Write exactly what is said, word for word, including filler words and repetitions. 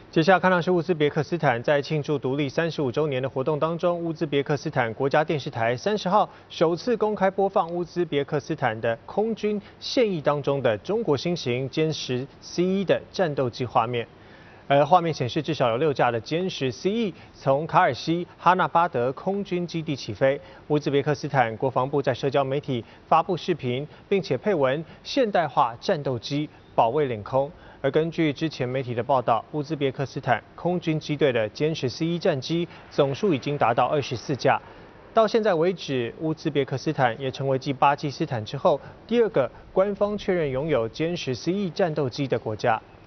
接下来看到是乌兹别克斯坦在庆祝独立三十五周年的活动当中，乌兹别克斯坦国家电视台三十号首次公开播放乌兹别克斯坦的空军现役当中的中国新型歼十 C 一的战斗机画面。而画面显示，至少有六架的歼十 C 一从卡尔西哈纳巴德空军基地起飞。乌兹别克斯坦国防部在社交媒体发布视频，并且配文“现代化战斗机保卫领空”。而根据之前媒体的报道，乌兹别克斯坦空军机队的歼十 C 一战机总数已经达到二十四架。到现在为止，乌兹别克斯坦也成为继巴基斯坦之后第二个官方确认拥有歼十 C 一战斗机的国家。